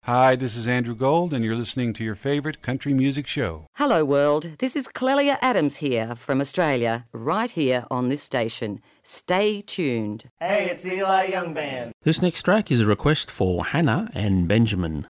Hi, this is Andrew Gold, and you're listening to your favorite country music show. Hello, world. This is Clelia Adams here from Australia, right here on this station. Stay tuned. Hey, it's the Eli Young Band. This next track is a request for Hannah and Benjamin.